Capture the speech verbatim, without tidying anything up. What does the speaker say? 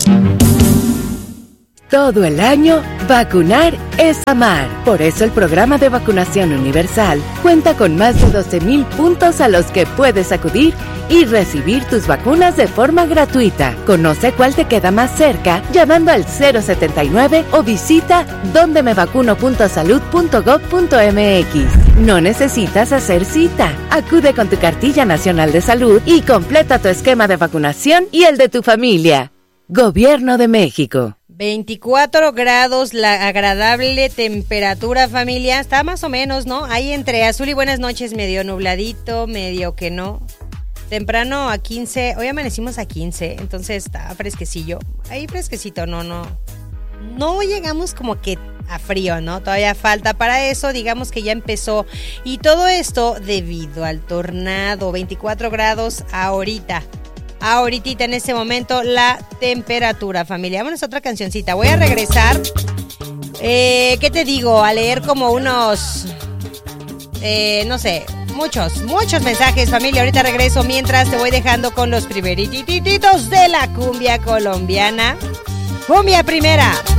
Todo el año, vacunar es amar. Por eso el programa de vacunación universal cuenta con más de doce mil puntos a los que puedes acudir y recibir tus vacunas de forma gratuita. Conoce cuál te queda más cerca llamando al cero setenta y nueve o visita donde me vacuno punto salud punto gob punto eme equis. No necesitas hacer cita. Acude con tu cartilla nacional de salud y completa tu esquema de vacunación y el de tu familia. Gobierno de México. veinticuatro grados, la agradable temperatura, familia. Está más o menos, ¿no? Ahí entre azul y buenas noches, medio nubladito, medio que no. Temprano a quince, hoy amanecimos a quince, entonces está fresquecillo. Ahí fresquecito, no, no. No llegamos como que a frío, ¿no? Todavía falta para eso, digamos que ya empezó. Y todo esto debido al tornado, veinticuatro grados ahorita. Ahorita en este momento la temperatura, familia. Vámonos a otra cancioncita. Voy a regresar. Eh, ¿Qué te digo? A leer como unos... Eh, no sé, muchos, muchos mensajes, familia. Ahorita regreso mientras te voy dejando con los primerititos de la cumbia colombiana. Cumbia primera.